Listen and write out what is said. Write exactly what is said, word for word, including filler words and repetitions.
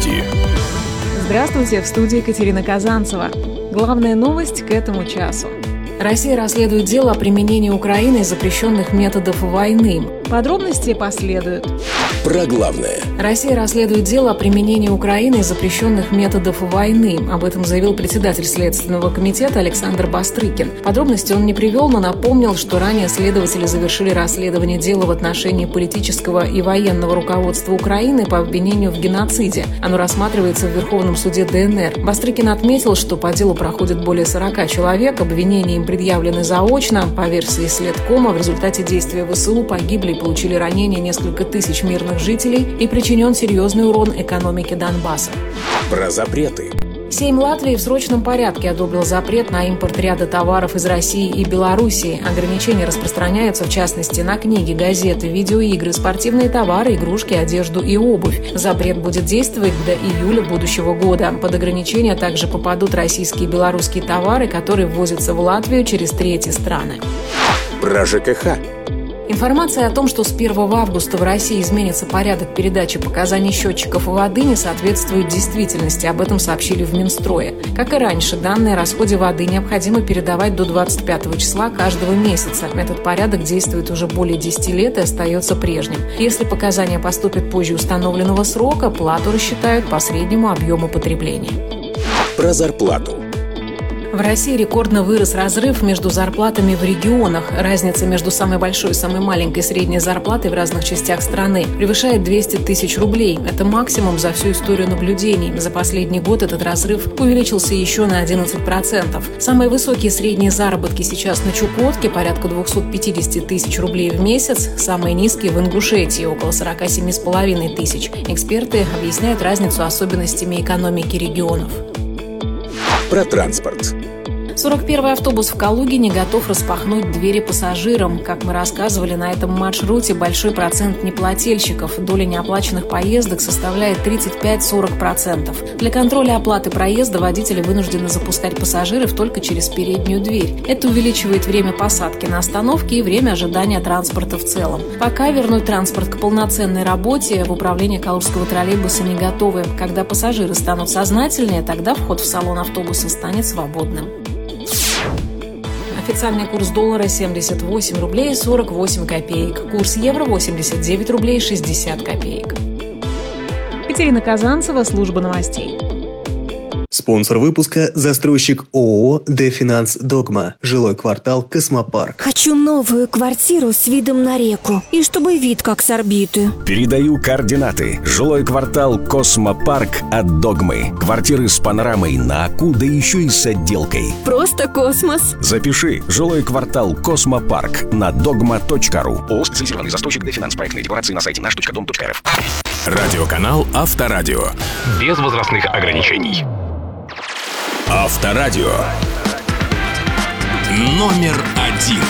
Новости. Здравствуйте, в студии Екатерина Казанцева. Главная новость к этому часу. Россия расследует дело о применении Украиной запрещенных методов войны. Подробности последуют. Про главное. Россия расследует дело о применении Украиной запрещенных методов войны. Об этом заявил председатель Следственного комитета Александр Бастрыкин. Подробности он не привел, но напомнил, что ранее следователи завершили расследование дела в отношении политического и военного руководства Украины по обвинению в геноциде. Оно рассматривается в Верховном суде ДНР. Бастрыкин отметил, что по делу проходит более сорока человек, обвинения им предъявлены заочно. По версии Следкома, в результате действия ВСУ погибли и получили ранения несколько тысяч мирных жителей и причинен серьезный урон экономике Донбасса. Про запреты. Сейм Латвии в срочном порядке одобрил запрет на импорт ряда товаров из России и Белоруссии. Ограничения распространяются, в частности, на книги, газеты, видеоигры, спортивные товары, игрушки, одежду и обувь. Запрет будет действовать до июля будущего года. Под ограничения также попадут российские и белорусские товары, которые ввозятся в Латвию через третьи страны. Про ЖКХ. Информация о том, что с первого августа в России изменится порядок передачи показаний счетчиков воды, не соответствует действительности. Об этом сообщили в Минстрое. Как и раньше, данные о расходе воды необходимо передавать до двадцать пятого числа каждого месяца. Этот порядок действует уже более десяти лет и остается прежним. Если показания поступят позже установленного срока, плату рассчитают по среднему объему потребления. Про зарплату. В России рекордно вырос разрыв между зарплатами в регионах. Разница между самой большой и самой маленькой средней зарплатой в разных частях страны превышает двести тысяч рублей. Это максимум за всю историю наблюдений. За последний год этот разрыв увеличился еще на одиннадцать процентов. Самые высокие средние заработки сейчас на Чукотке – порядка двести пятьдесят тысяч рублей в месяц. Самые низкие в Ингушетии – около сорок семь с половиной тысяч. Эксперты объясняют разницу особенностями экономики регионов. Про транспорт. сорок первый автобус в Калуге не готов распахнуть двери пассажирам. Как мы рассказывали, на этом маршруте большой процент неплательщиков. Доля неоплаченных поездок составляет тридцать пять - сорок процентов. Для контроля оплаты проезда водители вынуждены запускать пассажиров только через переднюю дверь. Это увеличивает время посадки на остановке и время ожидания транспорта в целом. Пока вернуть транспорт к полноценной работе в управлении калужского троллейбуса не готовы. Когда пассажиры станут сознательнее, тогда вход в салон автобуса станет свободным. Официальный курс доллара семьдесят восемь рублей сорок восемь копеек. Курс евро восемьдесят девять рублей шестьдесят копеек. Екатерина Казанцева, служба новостей. Спонсор выпуска – застройщик ООО «Дефинанс Догма». Жилой квартал «Космопарк». Хочу новую квартиру с видом на реку. И чтобы вид как с орбиты. Передаю координаты. Жилой квартал «Космопарк» от «Догмы». Квартиры с панорамой на Аку, да еще и с отделкой. Просто космос. Запиши. Жилой квартал «Космопарк» на догма точка ру. ООО «Специализированный застройщик Дефинанс». Проектные декларации на сайте наш точка дом точка рф. Радиоканал «Авторадио». Без возрастных ограничений. Авторадио. Номер один.